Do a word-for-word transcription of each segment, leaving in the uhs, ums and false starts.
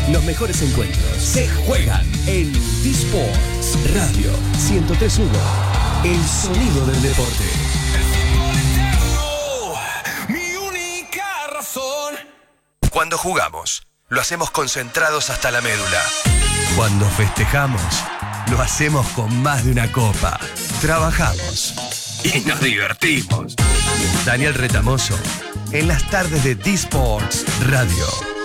Los mejores encuentros se juegan en D-Sports Radio ciento tres punto uno. El sonido del deporte. Mi única razón. Cuando jugamos, lo hacemos concentrados hasta la médula. Cuando festejamos, lo hacemos con más de una copa. Trabajamos y nos divertimos. Daniel Retamoso, en las tardes de D-Sports Radio.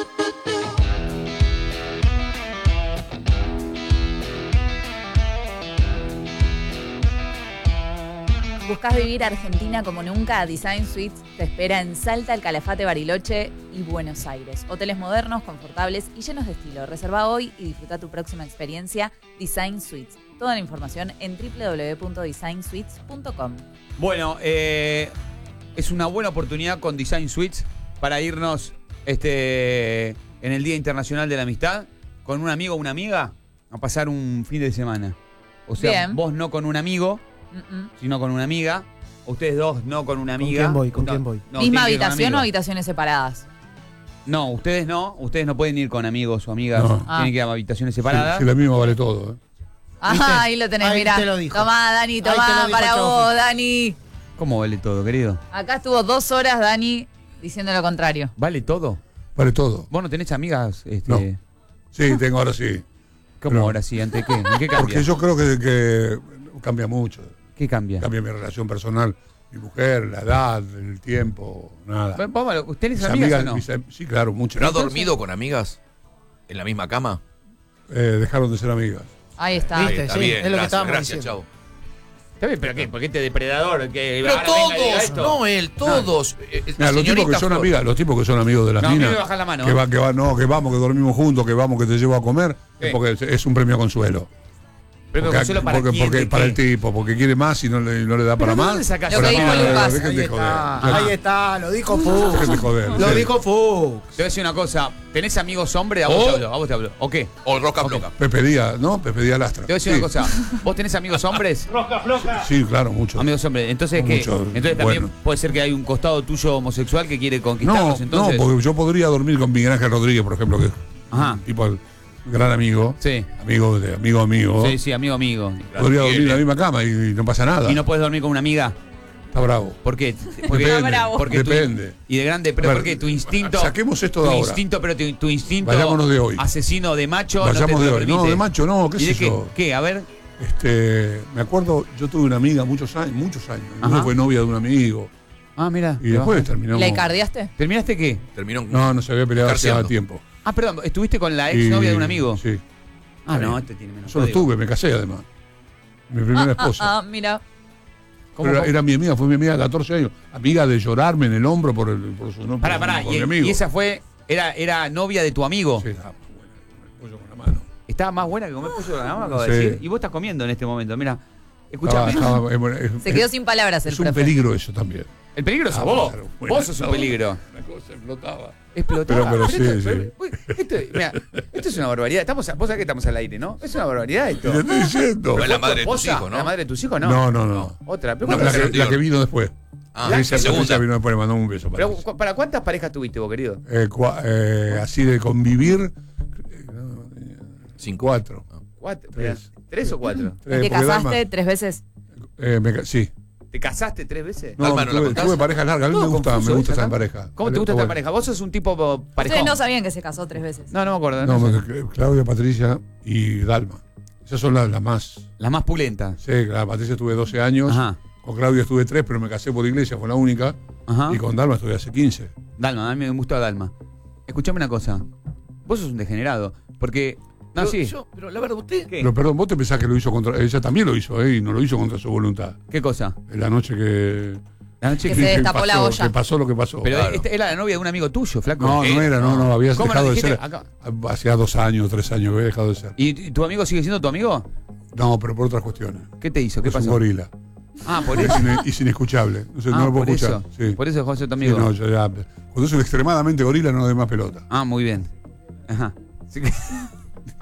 ¿Buscás vivir Argentina como nunca? Design Suites te espera en Salta, El Calafate, Bariloche y Buenos Aires. Hoteles modernos, confortables y llenos de estilo. Reserva hoy y disfruta tu próxima experiencia. Design Suites. Toda la información en doble u doble u doble u punto design suites punto com. Bueno, eh, es una buena oportunidad con Design Suites para irnos este, en el Día Internacional de la Amistad con un amigo o una amiga a pasar un fin de semana. O sea, Bien. vos no con un amigo, Mm-mm. sino con una amiga. Ustedes dos no con una amiga. ¿Con quién voy? ¿Con No, quién voy? no, ¿Misma tienen que ir con habitación o amigos. habitaciones separadas? No, ustedes no. Ustedes no pueden ir con amigos o amigas. No. Tienen Ah. que ir a habitaciones separadas. Si la misma vale todo. ¿eh? Ah, ahí lo tenés, Ahí mirá. te lo dijo. Tomá, Dani, Ahí te tomá, lo dijo para Chaufi. vos, Dani. ¿Cómo vale todo, querido? Acá estuvo dos horas, Dani, diciendo lo contrario. ¿Vale todo? Vale todo. ¿Vos no tenés amigas? Este, No. Sí, tengo ahora sí. ¿Cómo No. ahora sí? ¿Ante qué? ¿En qué cambia? Porque yo creo que, que cambia mucho. ¿Qué cambia? Cambia mi relación personal. Mi mujer, la edad, el tiempo, nada. Bueno, vamos, ¿tenés Mis amigas, amigas, o no? mis am- sí, claro, muchas. ¿Pero has dormido con amigas en la misma cama? Eh, dejaron de ser amigas. Ahí está. ¿Viste? Está Sí, bien, es lo que gracias, estábamos gracias, diciendo. chao. Está bien, pero ¿qué? ¿Por qué este depredador? Que Pero ahora venga y diga todos, esto? no él, todos. Eh, eh, Mira, los tipos que señorita son Flor. amigas, los tipos que son amigos de las No, a mí minas. me bajan la mano, Que ¿eh? va, que va, no, que vamos, que dormimos juntos, que vamos, que te llevo a comer. Sí. Es porque es, es un premio consuelo. Pero Porque, Consuelo, ¿para porque, quién? porque ¿De para qué? el tipo, porque quiere más y no le, no le da para ¿de más. dónde sacás Lo que eso? dijo No, Lucas. Dejen Ahí de está, joder. ahí está, lo dijo Dejen de Fuchs. joder. Lo Sí. dijo Fuchs. Te voy a decir una cosa. ¿Tenés amigos hombres? A vos Oh. te hablo, a vos te hablo. ¿O qué? O Roca Ok. Floca. Pepe Díaz, ¿no? Pepe Díaz Lastra. Te voy a decir Sí. una cosa. ¿Vos tenés amigos hombres? Sí, claro, mucho. Amigos hombres. Entonces, ¿qué? Mucho, Entonces también bueno. puede ser que hay un costado tuyo homosexual que quiere No, conquistarlos. Entonces, no, porque yo podría dormir con Miguel Ángel Rodríguez, por ejemplo, que es Ajá. un tipo el gran amigo, Sí. amigo de amigo amigo. Sí, sí, amigo, amigo. Podría dormir en la misma cama y, y no pasa nada. ¿Y no puedes dormir con una amiga? Está bravo. ¿Por qué? Porque, Depende, bravo. porque tu- depende. y de grande, pero A ver, ¿por qué? Tu instinto. saquemos esto de tu ahora. instinto, pero tu, tu instinto. Vayámonos de hoy. Asesino de macho. Vayamos no te de lo hoy. No, permite. de macho no, qué ¿Y de sé qué? yo. ¿Qué? A ver. Este, me acuerdo, yo tuve una amiga muchos años, muchos años. Ajá. Una fue novia de un amigo. Ah, mira. Y después terminamos. ¿Le cardiaste? ¿Terminaste qué? Terminó. No, no se había peleado hace Carceando. tiempo. Ah, perdón, ¿estuviste con la ex novia Y- de un amigo? Sí. Ah, no, Bien. este tiene menos Yo lo código. tuve, me casé además. Mi primera esposa. Ah, ah, mira. ¿Cómo, Pero cómo? era mi amiga, fue mi amiga de catorce años. Amiga de llorarme en el hombro por, el, por su no, Pará, por- pará. por Y, mi amigo. y esa fue. Era, era novia de tu amigo. Sí, estaba muy buena, con el pollo con la mano. Estaba más buena que comer pollo de la mano, acabo de Sí. decir. Y vos estás comiendo en este momento, mira. Estaba- Escuchame. estaba- eh, bueno, es- Se es- quedó sin palabras el Es un profe. peligro eso también. El peligro sos Ah, vos. claro, bueno, Vos sos un no, peligro. La cosa explotaba. Explotaba. Pero- pero sí, esto, sí. pero- uy, esto, mirá, esto es una barbaridad. Estamos, a- vos sabés que estamos al aire, ¿no? Es una barbaridad esto. Te estoy diciendo. Pero es la ¿Fue tu madre de tus esposa? hijos, ¿no? ¿La madre de tus hijos? No. No, no, no. Otra. ¿Pero La, cuántas- la que, anterior. la que vino después. Ah, La la esa segunda. esa vino después, le mandamos un beso. Para pero, cu- ¿Para cuántas parejas tuviste vos, querido? eh, cua- eh, así de convivir, eh, no, eh, Cinco. cuatro. ¿Cuatro? Tres. ¿Tres o cuatro? Tres, ¿Te porque casaste Dalma- tres veces? eh, me ca- sí. ¿Te casaste tres veces? No, Dalma, ¿no la tuve, contás? tuve parejas largas. A mí Todo me gusta, confuso me gusta esto estar en acá. pareja. ¿Cómo te Pero gusta esta bueno. pareja? Vos sos un tipo parejón. Ustedes no sabían que se casó tres veces. No, no me acuerdo. No, No, me- sé. Claudia, Patricia y Dalma. Esas son las, las más. Las más pulentas. Sí, la Patricia estuve doce años. Ajá. Con Claudia estuve tres, pero me casé por iglesia, fue la única. Ajá. Y con Dalma estuve hace quince. Dalma, a mí me gusta Dalma. Escuchame una cosa. Vos sos un degenerado. Porque. No, Pero, sí. yo- pero la verdad, usted. ¿Qué? Pero perdón, vos te pensás que lo hizo contra. Ella también lo hizo, ¿eh? Y no lo hizo contra su voluntad. ¿Qué cosa? En la noche que. La noche Que que. se destapó pasó, la olla. Que pasó lo que pasó. Pero Claro. esta era la novia de un amigo tuyo, flaco. no, no Eh, era, no, no, habías ¿Cómo no dejado de dijiste? ser. Acá. Hacía dos años, tres años que había dejado de ser. ¿Y, y tu amigo sigue siendo tu amigo? No, pero por otras cuestiones. ¿Qué te hizo? ¿Qué Es un pasó? gorila. Ah, por Es, eso. ine- es inescuchable. No, sé, Ah, no lo puedo por escuchar. eso. Sí. Por eso dejó de ser tu Sí, amigo. no, yo ya- cuando es un extremadamente gorila no doy más pelota. Ah, muy bien. Ajá. Así que.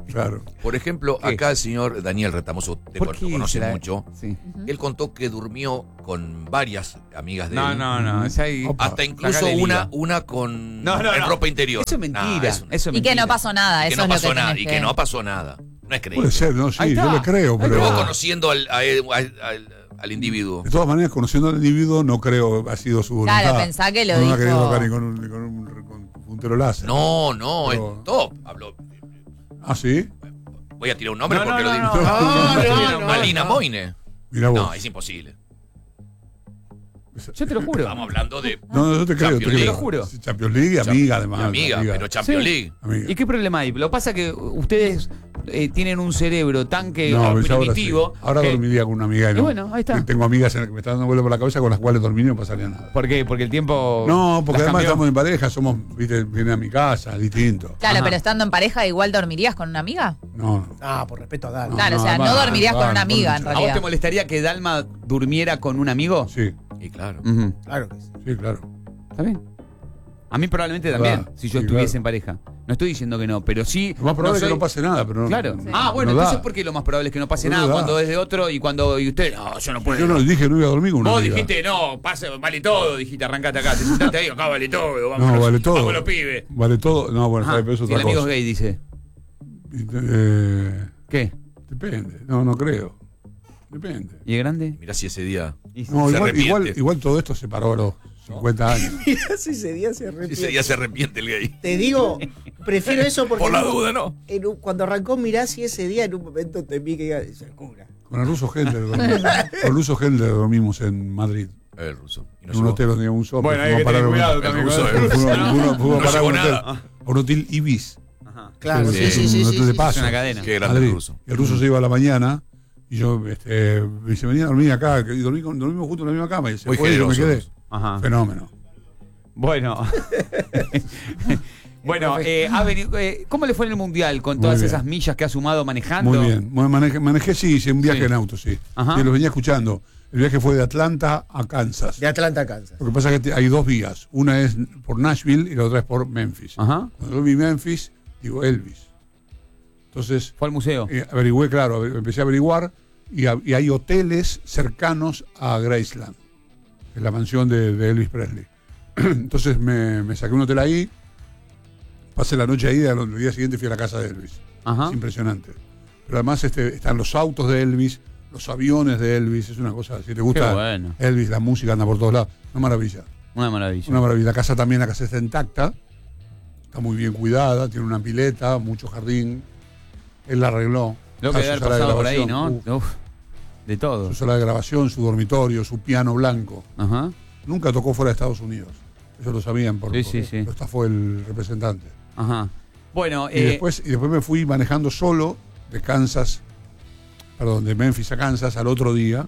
Claro. Por ejemplo, ¿Qué? acá el señor Daniel Retamoso, te ¿Por con- qué lo conoce será? mucho. Sí. Él contó que durmió con varias amigas de No, él. no, no. esa ahí- Opa. Hasta incluso Sacale una, liga. una con No, no, en no. ropa interior. Eso es mentira. Nah, eso no. eso es Y que mentira. no pasó nada, Y que eso no es lo pasó que nada. tenés Y que... que no pasó nada. No es creíble. Puede ser, no, Ahí sí, yo está. le creo, Ahí pero. Luego está. conociendo al, a él- al- al- al individuo. De todas maneras, conociendo al individuo, no creo ha sido su voluntad. Claro, pensá que lo no dijo- No ha querido tocar ni con un, ni con un, con un puntero láser. No, no, Pero- es top. Habló. ¿Ah, sí? Voy a tirar un nombre No, porque no, lo no, digo. no, Ah, no, no, no, no, Malina no. Moine. Mira vos. No, es imposible. Yo te lo juro. Estamos hablando de No, no, yo te creo. Champions te League. creo. Te lo juro. Champions League, amiga, además. amiga, pero Champions Sí. League. Amiga. ¿Y qué problema hay? Lo que pasa es que ustedes eh, tienen un cerebro tan que No, ah, pues ahora primitivo. sí. Ahora que- dormiría con una amiga. Y Y no. bueno, ahí está. Que Tengo amigas en las que me están dando vuelo por la cabeza con las cuales dormí y no pasaría nada. ¿Por qué? Porque el tiempo. No, porque las además cambió. estamos en pareja, somos, viste, viene a mi casa, distinto. Claro, Ajá. pero estando en pareja, ¿igual dormirías con una amiga? No, no. Ah, por respeto a Dani. Claro, o sea, no, además, dormirías con además, una amiga, por en mucho. ¿A vos realidad. te molestaría que Dalma durmiera con un amigo? Sí, Y claro. Ujú. Claro que sí. sí, claro. ¿Está bien? A mí probablemente también, Claro, si yo sí, estuviese claro. en pareja. No estoy diciendo que no, pero sí. Lo más probable soy- es que no pase nada, pero no. Claro. no- Ah, bueno, no da. entonces, ¿por qué lo más probable es que no pase No nada da. cuando es de otro y cuando. Y usted, no, yo no puedo. Yo no dije que no iba a dormir con una Vos amiga. dijiste, no, pase, vale todo, dijiste, arrancate acá, te sentaste ahí, acá vale todo, vamos, No, los, vale todo. vamos los pibes. Vale todo. No, bueno, Ajá, sabe, pero eso es si el otra amigo cosa. es gay, dice. Eh, ¿Qué? depende. No, no creo. Depende. ¿Y es grande? Mirá si ese día. Y- No, Se igual, arrepiente. igual, igual todo esto se paró a los cincuenta años. Mira si ese día se Si arrepiente. ese día se arrepiente el gay. Te digo, prefiero eso porque Por la en un- duda, ¿no? en un- cuando arrancó Mirá si ese día en un momento temí que iba a decir cura. Con el ruso Hendler dormimos, con el ruso Hendler dormimos en Madrid. El ruso. Y no En un llegó. hotel donde teníamos un sopa. Bueno, hay fuimos que a parar tener a un- cuidado El también ruso, con el el ruso. fuimos a- ¿no? fuimos- fuimos a No parar a llegó un hotel. nada. A un hotel Ibis. Ajá. Claro, Un sí, hotel- sí, sí, un sí, hotel sí, de sí. paso. Es una cadena. Qué grande Madrid. el ruso. Y el ruso se iba a la mañana y yo este, y se venía a dormir acá, que- y dormí con- dormimos juntos en la misma cama y se Muy fue y yo me generoso, quedé. ruso. Ajá. Fenómeno. Bueno. Bueno, eh, ha venido, eh, ¿cómo le fue en el Mundial con todas bien. esas millas que ha sumado manejando? Muy bien. Bueno, Manejé, manejé sí, hice un viaje Sí. en auto, sí. Ajá. Y los venía escuchando. El viaje fue de Atlanta a Kansas. De Atlanta a Kansas. Lo que pasa es que te- hay dos vías. Una es por Nashville y la otra es por Memphis. Ajá. Cuando yo vi Memphis, digo Elvis. Entonces, Fue al museo. eh, averigüé, claro, aver- empecé a averiguar y, ha- y hay hoteles cercanos a Graceland, que es la mansión de, de Elvis Presley. Entonces me, me saqué un hotel ahí, pasé la noche ahí y al día siguiente fui a la casa de Elvis. Ajá. Es impresionante. Pero además este, están los autos de Elvis, los aviones de Elvis, es una cosa, si te gusta Qué bueno. Elvis, la música anda por todos lados, una maravilla. Una maravilla. Una maravilla. La casa también, la casa está intacta, está muy bien cuidada, tiene una pileta, mucho jardín. Él la arregló. Lo que Está debe su haber sala de pasado por ahí, ¿no? grabación, Uf, de todo. Su sala de grabación, su dormitorio, su piano blanco. Ajá. Nunca tocó fuera de Estados Unidos. Eso lo sabían porque Sí, sí, sí. lo estafó el representante. Ajá. Bueno, Y, eh, después, y después me fui manejando solo de Kansas, perdón, de Memphis a Kansas al otro día,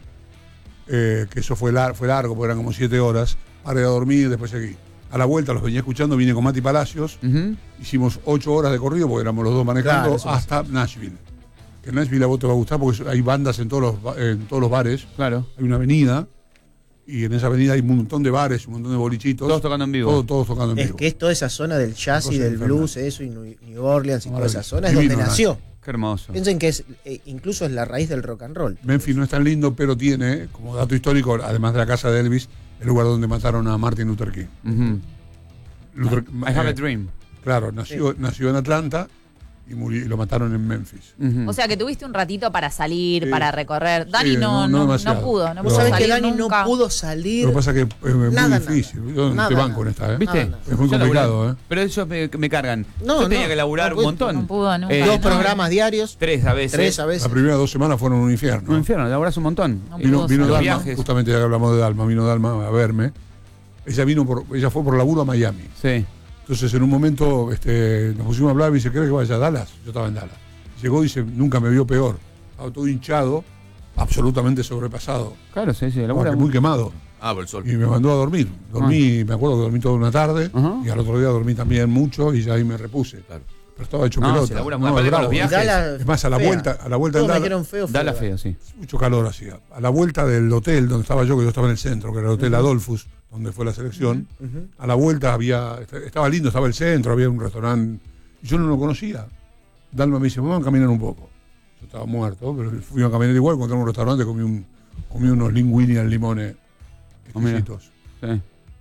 eh, que eso fue, lar- fue largo, porque eran como siete horas. Paré a dormir, después seguí. A la vuelta los venía escuchando, vine con Mati Palacios, ujú. hicimos ocho horas de corrido, porque éramos los dos manejando, Claro, eso hasta Nashville. Que en Nashville a vos te va a gustar porque hay bandas en todos los, ba- en todos los bares, Claro. hay una avenida, y en esa avenida hay un montón de bares, un montón de bolichitos. Todos tocando en vivo. Todos, todos tocando en Es vivo. que es toda esa zona del jazz y Cosa del infernal. blues, eso, y New New Orleans y toda Maravilla. esa zona es Divino, donde nació. Qué hermoso. Piensen que es eh, incluso es la raíz del rock and roll. Memphis no es tan lindo, pero tiene, como dato histórico, además de la casa de Elvis, el lugar donde mataron a Martin Luther King. Ujú. Luther- I have eh, a dream. Claro, nació, nació en Atlanta y, murió, y lo mataron en Memphis. Ujú. O sea que tuviste un ratito para salir, Sí. para recorrer. Dani Sí, no, no- no no, no demasiado. pudo, no Vos pudo sabés que salir Dani nunca. no pudo salir. Lo que pasa es que es muy Nada, difícil. nada. Yo Nada, te banco nada. en esta, ¿eh? ¿Viste? Nada, Es muy Yo complicado, laburé- ¿eh? Pero ellos me, me cargan. No, Yo tenía no, que laburar no un pude- montón. No pudo nunca. Eh, Dos no. programas diarios, Tres a veces. tres a Las veces. primeras dos semanas fueron un infierno. Un infierno, laburás un montón. No Vino, pudo vino salir. Los Dalma, viajes. justamente ya que hablamos de Dalma, vino Dalma a verme. Ella vino por, ella fue por laburo a Miami. Sí. Entonces en un momento este, nos pusimos a hablar y dice, ¿querés que vaya a Dallas? Yo estaba en Dallas. Llegó y dice, nunca me vio peor. Estaba todo hinchado, absolutamente sobrepasado. Claro, sí, sí, Estaba labura que muy quemado. Ah, por el sol. Y me mandó a dormir. Dormí, me acuerdo que dormí toda una tarde Ajá. y al otro día dormí también mucho y ya ahí me repuse. Claro. Pero estaba hecho No, pelota. se labura No, muy- aparte es con los bravo. viajes. Dallas, Es más, a la fea. vuelta, a la vuelta Todos en me Dallas, dijeron feo, feo. Da la feo, sí. mucho calor hacía. A la vuelta del hotel donde estaba yo, que yo estaba en el centro, que era el Hotel Adolphus, donde fue la selección, Ujú. a la vuelta había, estaba lindo, estaba el centro, había un restaurante, y yo no lo conocía. Dalma me dice, vamos a caminar un poco. Yo estaba muerto, pero fui a caminar igual, encontré un restaurante, comí, un, comí unos linguini al limone exquisitos. Sí.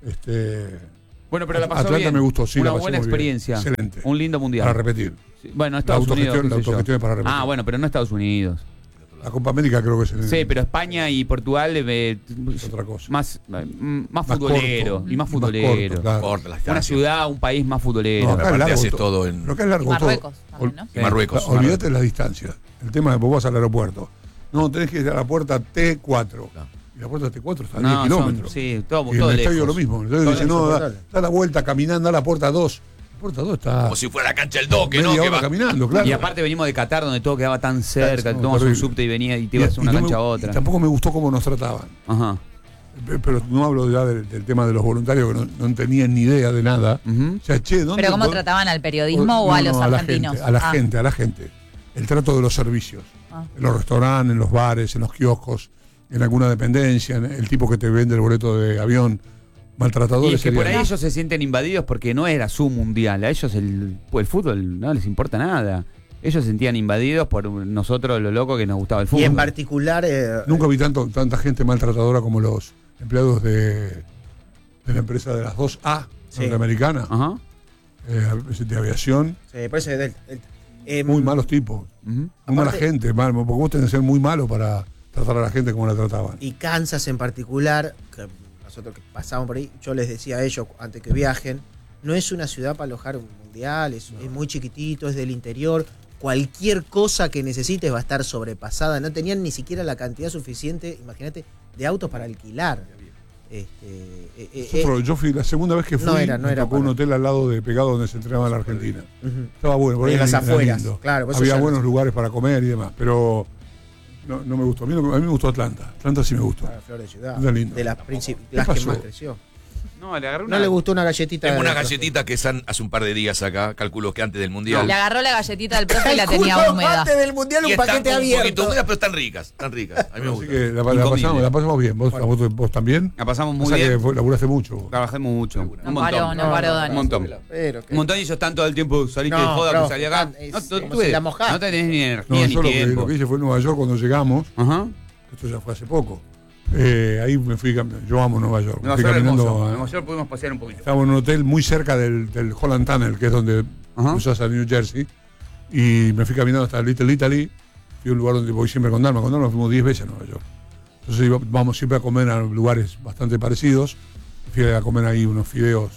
Este, bueno, pero la pasó Atlanta bien. me gustó, sí, Una la pasé buena muy bien. experiencia. Excelente. Un lindo mundial. Para repetir. Sí. Bueno, La Estados Unidos. autogestión, la qué sé yo. autogestión es para repetir. Ah, bueno, pero no Estados Unidos. La Copa América creo que es el, Sí, pero España y Portugal eh, es otra cosa. más, más, más Más futbolero corto. y más Más futbolero. corto, claro. Corta la Una distancia. ciudad, un país más futbolero. No, acá es Aparte largo hace to- todo en- Pero acá es Y largo Marruecos todo. también, ¿no? Y Marruecos. Ol- Olvídate de las distancias. El tema es que vos vas al aeropuerto. No, tenés que ir a la puerta T cuatro. Claro. Y la puerta T cuatro está a No, diez son- kilómetros. sí, todo, Y todo en el estadio lejos. lo mismo. Entonces Todo dice, no, da, insoportable. da la vuelta caminando a la puerta dos. La puerta dos está Como si fuera la cancha del Doque, media ¿no? Que hora va- caminando, claro. Y aparte venimos de Qatar, donde todo quedaba tan cerca, No, tomabas un terrible. subte y venía y te Y- ibas de y una no cancha me- a otra. y tampoco me gustó cómo nos trataban. Ajá. Pe- Pero no hablo ya del, del tema de los voluntarios que no, no tenían ni idea de nada. Ujú. O sea, che, ¿dónde ¿Pero cómo pod- trataban al periodismo No, o a no, los a la argentinos? gente, a la Ah. gente, a la gente. El trato de los servicios. Ah. En los restaurantes, en los bares, en los kioscos, en alguna dependencia, en el tipo que te vende el boleto de avión, maltratadores. Y es que por ahí serían. ellos se sienten invadidos porque no era su mundial. A ellos el, el fútbol no les importa nada. Ellos se sentían invadidos por nosotros, lo loco que nos gustaba el fútbol. Y en particular, eh, Nunca vi tanto, tanta gente maltratadora como los empleados de, de la empresa de las dos A Sí. norteamericana, Ajá. eh, de aviación. sí, por eso es Delta. Delta. Eh, Muy malos tipos. Ujú. Muy mala Aparte- gente, mal, porque vos tenés que ser muy malo para tratar a la gente como la trataban. Y Kansas en particular, que nosotros que pasamos por ahí, yo les decía a ellos antes que viajen, no es una ciudad para alojar un mundial, es, es muy chiquitito, es del interior. Cualquier cosa que necesites va a estar sobrepasada. No tenían ni siquiera la cantidad suficiente, imagínate, de autos para alquilar. Este, eh, eh, Nosotros- yo fui la segunda vez que fui, no era- no me era tocó un para- hotel al lado de pegado donde se entrenaba la Argentina. eh, ujú. Estaba bueno, por ahí En las era afueras, lindo. claro, por eso Había ya no- buenos lugares para comer y demás, pero no, no me gustó. A mí, no- a mí me gustó Atlanta. Atlanta sí me gustó. Ah, Flor de Ciudad. Era lindo. De las, princip- las que pasó? más creció. No, le agarré No una. le gustó una galletita. Tengo de una la- galletita que están hace un par de días acá, calculo que antes del Mundial. Le agarró la galletita del profe y la tenía Calculo húmeda. antes del mundial Y un están paquete con un poquito abierto. húmedas, pero están ricas, están ricas. A mí me Así gusta. que la, la Incomible. pasamos, la pasamos bien. ¿Vos, vos, vos también? La pasamos muy Pasa bien. que fue- laburaste mucho. Trabajé mucho. Un No montón. paró, no paró, Dani. Un montón. Pero que- Un montón y ellos están todo el tiempo, saliste No, de joda, bro, que salí acá. es No, no, como tuve- si la mojás. no tenés ni No, energía ni yo lo que, tiempo. lo que hice fue en Nueva York cuando llegamos. Ajá. Esto ya fue hace poco. Eh, ahí me fui, cam- yo amo Nueva York. Me Nueva fui York caminando. hermoso. a- En Nueva York pudimos pasear un poquito. Estábamos en un hotel muy cerca del, del Holland Tunnel, que es donde Ajá. cruzás a New Jersey. Y me fui caminando hasta Little Italy. Fui a un lugar donde voy siempre con Dalma. Con Dalma fuimos diez veces a Nueva York. Entonces iba- vamos siempre a comer a lugares bastante parecidos. Fui a comer ahí unos fideos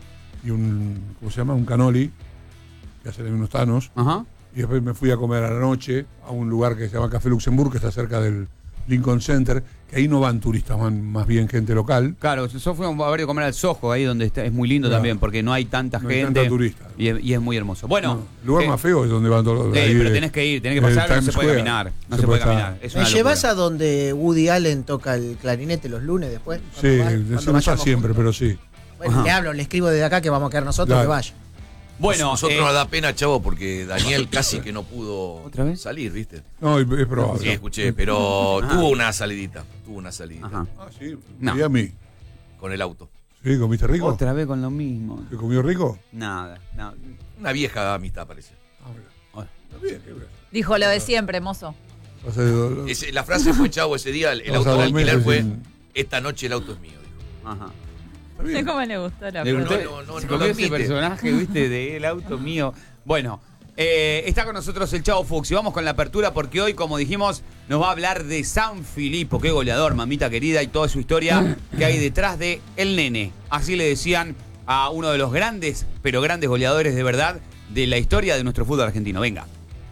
y un, ¿cómo se llama? Un canoli, que hacen ahí unos tanos. Ajá. Y después me fui a comer a la noche a un lugar que se llama Café Luxemburgo, que está cerca del Lincoln Center, que ahí no van turistas, van más bien gente local. Claro, nosotros fuimos a ver y comer al Soho, ahí donde está, es muy lindo Claro. también, porque no hay tanta No hay gente. tanta turista. Y, es- y es muy hermoso. Bueno, No, el lugar eh, más feo es donde van todos los sí, ahí pero de- tenés que ir, tenés que del pasar, no se Times puede Square. caminar. No Se se puede puede caminar. estar. Es ¿Me una llevas locura. a donde Woody Allen toca el clarinete los lunes después? Sí, Cuando va- eso cuando no está vayamos siempre, juntos. pero sí. Bueno, Ajá. le hablo, le escribo desde acá que vamos a quedar nosotros, Dale. que vaya. Bueno, Nosotros eh, nos da pena, chavo, porque Daniel casi que no pudo ¿Otra vez? salir, ¿viste? No, es es probable. Sí, escuché, pero Ajá. tuvo una salidita. Tuvo una salidita. Ajá. Ah, sí. No. Miami. Con el auto. Sí, ¿comiste rico? Otra vez con lo mismo. ¿Te comió rico? Nada, nada. Una vieja amistad, parece. Ah, mira. Bueno. Está bien, qué bien. Dijo lo de siempre, mozo. Vas a- Ese- la frase fue, chavo, ese día, el, el Vamos a auto de dos alquilar meses fue, sin- esta noche el auto es mío, dijo. Ajá. Está bien. cómo le gustó la Le no, gustó- no, no, se no comió lo ese admite. personaje, viste, de el auto mío. Bueno, eh, está con nosotros el Chavo Fuchs y vamos con la apertura porque hoy, como dijimos, nos va a hablar de San Filipo, qué goleador, mamita querida, y toda su historia que hay detrás de El Nene. Así le decían a uno de los grandes, pero grandes goleadores de verdad de la historia de nuestro fútbol argentino. Venga.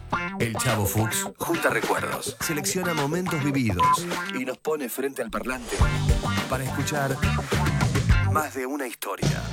El Chavo Fuchs junta recuerdos, selecciona momentos vividos y nos pone frente al parlante para escuchar más de una historia.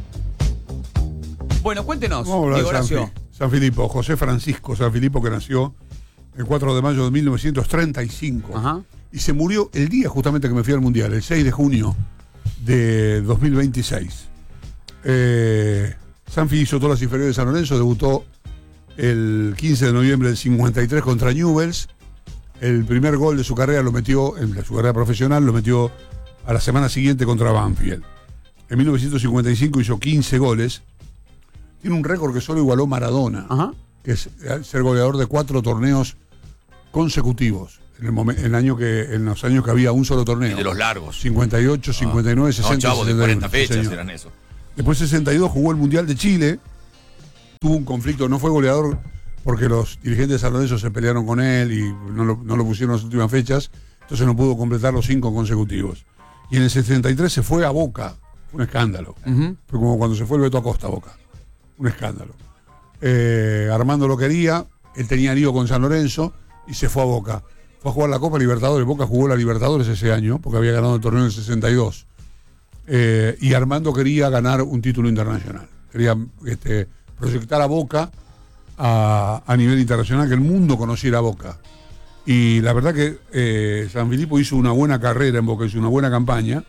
Bueno, cuéntenos, Vamos a hablar Diego de San, Horacio. Fi- San Filipo, José Francisco San Filipo, que nació el cuatro de mayo de mil novecientos treinta y cinco. Ajá. Y se murió el día justamente que me fui al Mundial, el seis de junio de dos mil veintiséis. Eh, Sanfi hizo todas las inferiores de San Lorenzo, debutó el quince de noviembre del cincuenta y tres contra Newell's. El primer gol de su carrera lo metió, en su carrera profesional, lo metió a la semana siguiente contra Banfield. En mil novecientos cincuenta y cinco hizo quince goles. Tiene un récord que solo igualó Maradona. Ajá. que es ser goleador de cuatro torneos consecutivos. En el, momen, en, el año que, en los años que había un solo torneo. Y de los largos. cincuenta y ocho, cincuenta y nueve, ah. sesenta. No, chavos, de cuarenta fechas sí, eran eso. Después sesenta y dos jugó el Mundial de Chile. Tuvo un conflicto, no fue goleador porque los dirigentes de San Lorenzo se pelearon con él y no lo, no lo pusieron en las últimas fechas. Entonces no pudo completar los cinco consecutivos. Y en el sesenta y tres se fue a Boca. Fue un escándalo. Uh-huh. Fue como cuando se fue el Beto Acosta a Boca. Un escándalo. Eh, Armando lo quería, él tenía lío con San Lorenzo y se fue a Boca. Fue a jugar la Copa Libertadores. Boca jugó la Libertadores ese año porque había ganado el torneo en el sesenta y dos. Eh, y Armando quería ganar un título internacional. Quería este, proyectar a Boca a, a nivel internacional, que el mundo conociera a Boca. Y la verdad que eh, Sanfilippo hizo una buena carrera en Boca, hizo una buena campaña.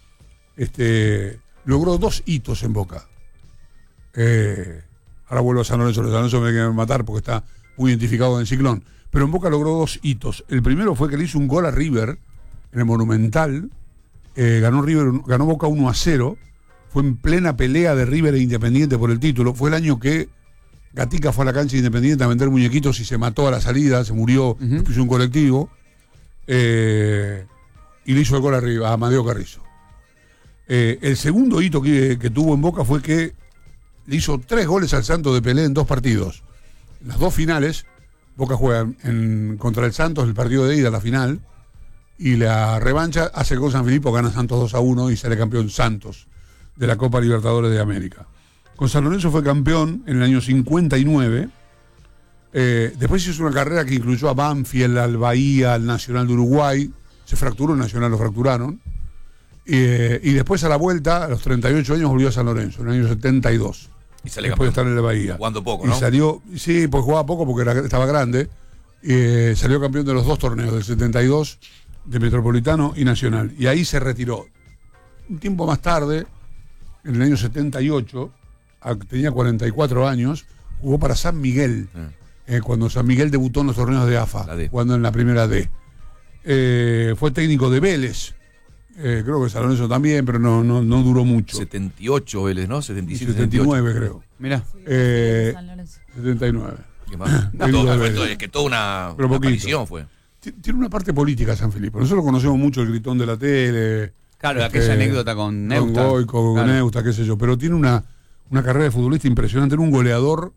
Este, logró dos hitos en Boca. Eh, ahora vuelvo a San Lorenzo, San Lorenzo me quiere matar porque está muy identificado con el Ciclón. Pero en Boca logró dos hitos. El primero fue que le hizo un gol a River en el Monumental. Eh, ganó River, ganó Boca uno a cero. Fue en plena pelea de River e Independiente por el título. Fue el año que Gatica fue a la cancha de Independiente a vender muñequitos y se mató a la salida, se murió, uh-huh. Puso un colectivo. Eh, y le hizo el gol arriba a Amadeo Carrizo. Eh, el segundo hito que, que tuvo en Boca fue que le hizo tres goles al Santos de Pelé en dos partidos. En las dos finales, Boca juega en, contra el Santos el partido de ida, la final, y la revancha hace con Sanfilippo, gana Santos dos a uno y sale campeón Santos de la Copa Libertadores de América. Con San Lorenzo fue campeón en el año cincuenta y nueve. Eh, después hizo una carrera que incluyó a Banfield, al Bahía, al Nacional de Uruguay. Se fracturó el Nacional, lo fracturaron. Eh, y después a la vuelta, a los treinta y ocho años, volvió a San Lorenzo, en el año setenta y dos. Y sale después campeón. de estar en el Bahía. Jugando poco, ¿no? Y salió, sí, pues jugaba poco porque era, estaba grande. Eh, salió campeón de los dos torneos, del setenta y dos, de Metropolitano y Nacional. Y ahí se retiró. Un tiempo más tarde, en el año setenta y ocho, tenía cuarenta y cuatro años, jugó para San Miguel, mm. eh, cuando San Miguel debutó en los torneos de A F A, jugando en la primera D. Eh, fue técnico de Vélez, eh, creo que San Lorenzo también, pero no, no, no duró mucho. setenta y ocho Vélez, ¿no? setenta y siete, setenta y nueve creo. Mirá. Eh, setenta y nueve. ¿Qué más? No, todo, fue, es que toda una, una aparición fue. Tiene una parte política Sanfilippo. Nosotros conocemos mucho el gritón de la tele. Claro, este, aquella anécdota con Neusta. Con Goico, con claro. Neusta, qué sé yo. Pero tiene una, una carrera de futbolista impresionante. Era un goleador.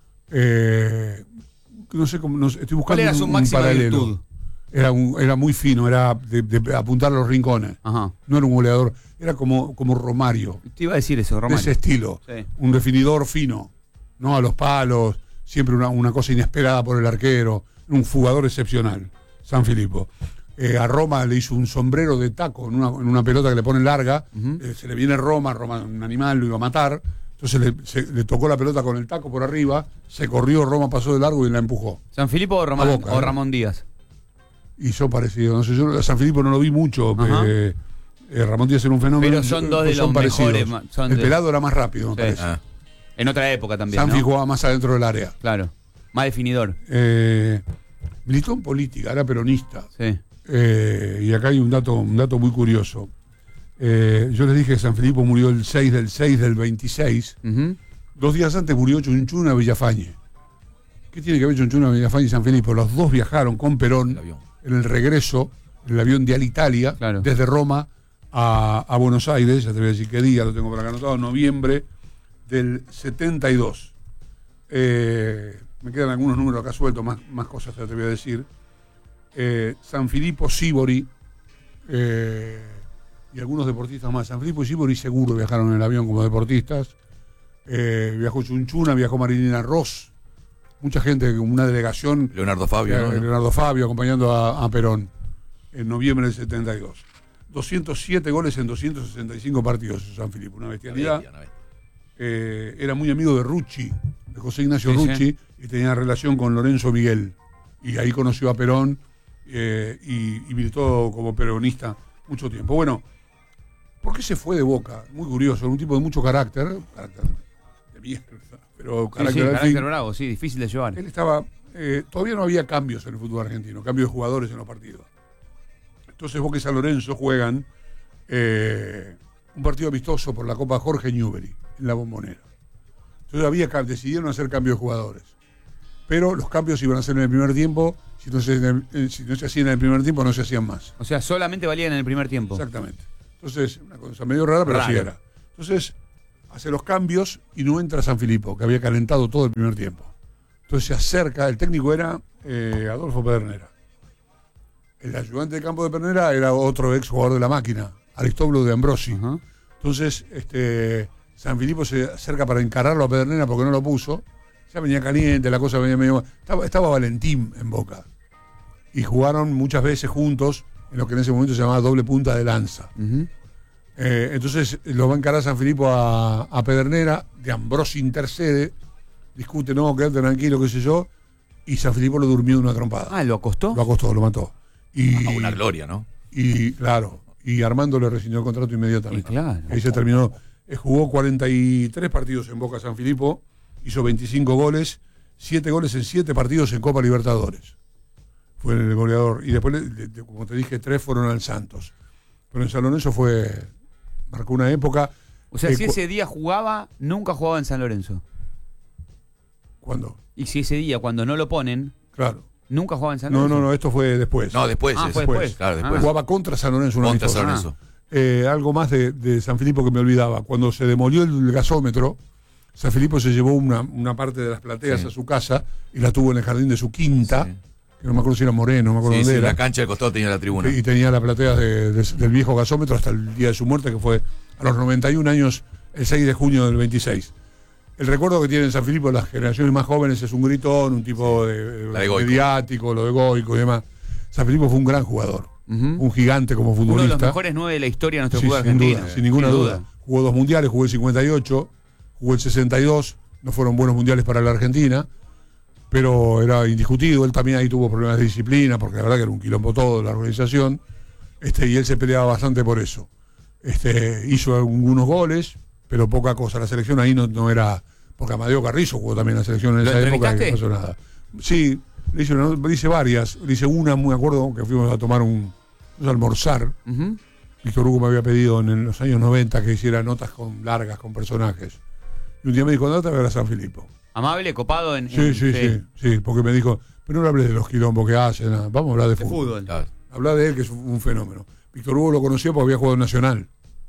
Eh, no sé cómo. No sé, estoy buscando ¿Cuál era un, su máxima un paralelo. virtud? Era, un, era muy fino, era de, de apuntar a los rincones. Ajá. No era un goleador. Era como, como Romario. Te iba a decir eso, Romario. De ese estilo. Sí. Un definidor fino. No a los palos. Siempre una, una cosa inesperada por el arquero. Un jugador excepcional. Sanfilippo. Eh, a Roma le hizo un sombrero de taco en una, en una pelota que le ponen larga. Uh-huh. eh, se le viene Roma, Roma, un animal, lo iba a matar. Entonces le, se, le tocó la pelota con el taco por arriba, se corrió, Roma pasó de largo y la empujó. ¿Sanfilippo o, Roma, Boca, o Ramón ¿eh? Díaz? Hizo parecido. No sé, yo a Sanfilippo no lo vi mucho. Eh, eh, Ramón Díaz era un fenómeno. Pero son dos de los mejores. Son el de... pelado era más rápido, me sí. parece. Ah. En otra época también. Sanfi ¿no? jugaba más adentro del área. Claro. Más definidor. Eh, militó en política, era peronista. Sí. Eh, y acá hay un dato, un dato muy curioso. Eh, yo les dije que Sanfilippo murió el seis del seis del veintiséis. Uh-huh. Dos días antes murió Chunchuna Villafañe. ¿Qué tiene que ver Chunchuna Villafañe y Sanfilippo? Los dos viajaron con Perón el en el regreso, en el avión de Alitalia, claro. desde Roma a, a Buenos Aires. Ya te voy a decir qué día, lo tengo por acá anotado, noviembre del setenta y dos. Eh, me quedan algunos números acá sueltos, más, más cosas que te voy a decir. Eh, Sanfilippo, Sívori eh, y algunos deportistas más. Sanfilippo y Sívori seguro viajaron en el avión como deportistas. Eh, viajó Chunchuna, viajó Marilina Ross, mucha gente, una delegación. Leonardo Fabio. Eh, ¿no? Leonardo Fabio acompañando a, a Perón en noviembre del setenta y dos. doscientos siete goles en doscientos sesenta y cinco partidos Sanfilippo, una bestialidad. Bestia, una eh, era muy amigo de Rucci, de José Ignacio sí, Rucci, sí. y tenía relación con Lorenzo Miguel. Y ahí conoció a Perón. Eh, y, y militó como peronista mucho tiempo. Bueno, ¿por qué se fue de Boca? Muy curioso, un tipo de mucho carácter, carácter de mierda, pero carácter, sí, sí, carácter fin, bravo, sí, difícil de llevar. Él estaba, eh, todavía no había cambios en el fútbol argentino, cambios de jugadores en los partidos. Entonces Boca y San Lorenzo juegan eh, un partido amistoso por la Copa Jorge Newbery en la Bombonera. Entonces había, decidieron hacer cambio de jugadores. pero los cambios iban a ser en el primer tiempo. Si no se, si no se hacían en el primer tiempo, no se hacían más. O sea, solamente valían en el primer tiempo. Exactamente. Entonces, una cosa medio rara, pero Raro. así era. Entonces, hace los cambios y no entra Sanfilippo, que había calentado todo el primer tiempo. Entonces se acerca, el técnico era eh, Adolfo Pedernera. El ayudante de campo de Pedernera era otro ex jugador de la máquina, Aristóbulo de Ambrosi. Ajá. Entonces, este, Sanfilippo se acerca para encararlo a Pedernera porque no lo puso. Ya venía caliente, la cosa venía medio... Estaba, estaba Valentín en Boca. Y jugaron muchas veces juntos en lo que en ese momento se llamaba doble punta de lanza. Uh-huh. Eh, entonces lo va a encarar Sanfilippo a, a Pedernera, de Ambrosi intercede, discute, no, quédate tranquilo, qué sé yo, y Sanfilippo lo durmió de una trompada. Ah, ¿lo acostó? Lo acostó, lo mató. Y, A una gloria, ¿no? Y claro, y Armando le rescindió el contrato inmediatamente. Y claro. Ahí se terminó. Eh, jugó cuarenta y tres partidos en Boca Sanfilippo, hizo veinticinco goles, siete goles en siete partidos en Copa Libertadores. Fue el goleador. Y después, le- le- como te dije, tres fueron al Santos. Pero en San Lorenzo fue... Marcó una época... O sea, eh, si cu- ese día jugaba, nunca jugaba en San Lorenzo. ¿Cuándo? Y si ese día, cuando no lo ponen, Claro. nunca jugaba en San No, Lorenzo. no, no, esto fue después. No, después. Ah, es- fue después. Claro, después. Jugaba contra San Lorenzo. un Contra amistoso. San Lorenzo. Eh, algo más de, de San Filipo que me olvidaba. Cuando se demolió el gasómetro, San Filipo se llevó una, una parte de las plateas Sí. a su casa y la tuvo en el jardín de su quinta, Sí. que no me acuerdo si era Moreno, no me acuerdo Sí, dónde sí, era. la cancha del costado tenía la tribuna. Y tenía la platea de- de- del viejo gasómetro hasta el día de su muerte, que fue a los noventa y un años, el seis de junio del veintiséis. El recuerdo que tienen San Filipo las generaciones más jóvenes es un gritón, un tipo de, La de Goico. mediático, lo de Goico y demás. San Filipo fue un gran jugador, Ujú. un gigante como futbolista. Uno de los mejores nueve de la historia de nuestro Sí, fútbol sin argentino. duda, sin ninguna Sin duda. Jugó dos mundiales, jugó el cincuenta y ocho, jugó el sesenta y dos, no fueron buenos mundiales para la Argentina, pero era indiscutido. Él también ahí tuvo problemas de disciplina, porque la verdad que era un quilombo todo la organización, este, y él se peleaba bastante por eso. Este, hizo algunos goles, pero poca cosa. La selección ahí no, no era, porque Amadeo Carrizo jugó también en la selección en ¿Lo esa época y entrevistaste? no pasó nada. Sí, le hice, una- le hice varias, le hice una, muy acuerdo, que fuimos a tomar un, a almorzar. Ujú. Víctor Hugo me había pedido en los años noventa que hiciera notas con largas con personajes. Y un día me dijo, andate a ver a San Filipo. Amable, copado en. Sí, en- sí, sí, sí, porque me dijo, pero no hables de los quilombos que hacen, nada, vamos a hablar de, De fútbol. fútbol. Claro. Hablar de él, que es un, un fenómeno. Víctor Hugo lo conocía porque había jugado en Nacional.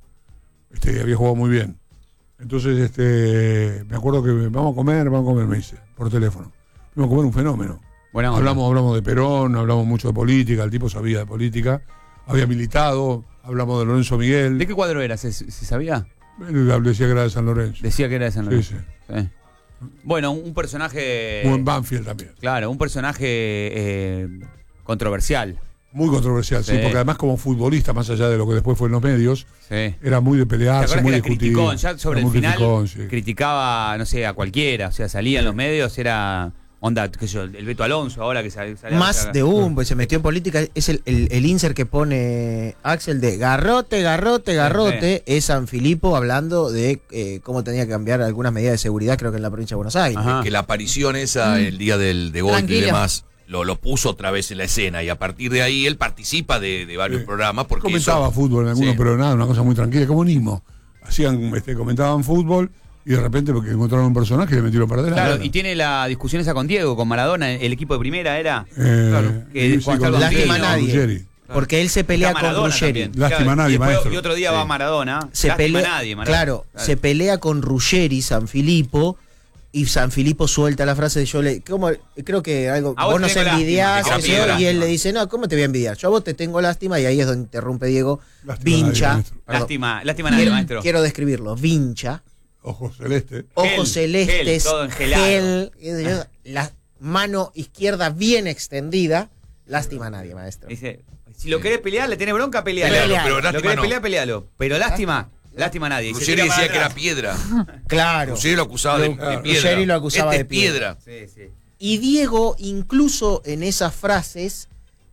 Este, había jugado muy bien. Entonces, este, me acuerdo que vamos a comer, vamos a comer, me dice, por teléfono. Vamos a comer un fenómeno. Buena onda. Hablamos, hablamos de Perón, hablamos mucho de política, el tipo sabía de política, había militado, hablamos de Lorenzo Miguel. ¿De qué cuadro era? ¿Se, se sabía? Él decía que era de San Lorenzo. Decía que era de San Sí, Lorenzo. sí. Sí. Bueno, un, un personaje. Jugó en Banfield también. Claro, un personaje eh, controversial. Muy controversial, sí. Sí. porque además como futbolista, más allá de lo que después fue en los medios, Sí. era muy de ¿Te pelearse, acuerdas muy que era discutido. criticón? Ya sobre Era el muy final criticón, sí. criticaba, no sé, a cualquiera. O sea, salía en los medios, era onda, qué sé yo, el Beto Alonso ahora que sale. sale Más a- de un, pues se metió en política. Es el, el, el insert que pone Axel de garrote, garrote, garrote. Es San Filipo hablando de eh, cómo tenía que cambiar algunas medidas de seguridad, creo que en la provincia de Buenos Aires. Ajá. Que la aparición esa, el día del de Goico y Tranquilo. demás, lo, lo puso otra vez en la escena. Y a partir de ahí él participa de, de varios Sí. programas. Porque Comentaba eso- fútbol en algunos, Sí. pero nada, una cosa muy tranquila, como Nimo. Hacían, este, comentaban fútbol y de repente porque encontraron un personaje le metieron para adelante. Claro, y tiene la discusión esa con Diego, con Maradona, el equipo de primera era. Eh, claro, que sí, cuando con estaba Ruggeri, Lástima a con nadie. Ruggeri. Porque él se pelea Está con Maradona Ruggeri. también. Lástima a nadie, y, después- maestro. y otro día Sí. va Maradona. Se Lástima pelea, a nadie, Maradona. claro, se pelea con Ruggeri, San Filipo, y San Filipo suelta la frase de yo le. ¿cómo? Creo que algo. A vos Vos no te se tengo envidiás, lástima, te qué tengo sé yo, y lástima. él le dice, no, ¿cómo te voy a envidiar? Yo a vos te tengo lástima, y ahí es donde interrumpe Diego. Lástima a nadie, Vincha. maestro. Perdón. Lástima, lástima a nadie, Quiero, maestro. quiero describirlo. Vincha, Ojos celeste. ojos Gel, celestes, gel, todo engelado. gel, qué sé yo, la mano izquierda bien extendida. Lástima a nadie, maestro. Dice, si lo querés pelear, le tenés bronca, pelealo. Pelealo, pero Lo lástima querés no. pelear, pelealo. Pero lástima, lástima a nadie. Y se Ruggeri tira para decía que era atrás. piedra. Claro. Ruggeri lo acusaba de, de Claro. piedra. Ruggeri lo acusaba Este de es piedra. Sí, sí. Y Diego, incluso en esas frases,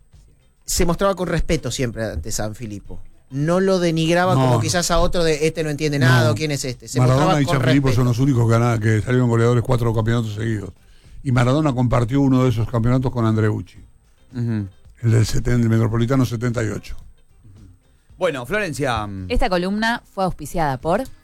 se mostraba con respeto siempre ante San Filipo. No lo denigraba No. como quizás a otro de este no entiende nada No. o quién es este. Se Maradona mostraba y con San Filipo respeto. son los únicos que, ganaron- que salieron goleadores cuatro campeonatos seguidos. Y Maradona compartió uno de esos campeonatos con Andreucci, Ujú. el del setenta, el Metropolitano setenta y ocho. Bueno, Florencia. Esta columna fue auspiciada por